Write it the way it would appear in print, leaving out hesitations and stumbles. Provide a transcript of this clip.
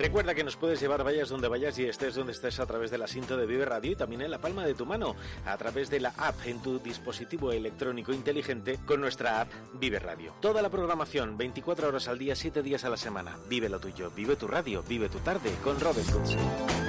Recuerda que nos puedes llevar vayas donde vayas y estés donde estés a través del asiento de Vive Radio y también en la palma de tu mano, a través de la app en tu dispositivo electrónico inteligente con nuestra app Vive Radio. Toda la programación, 24 horas al día, 7 días a la semana. Vive lo tuyo, vive tu radio, vive tu tarde con Robert Hudson.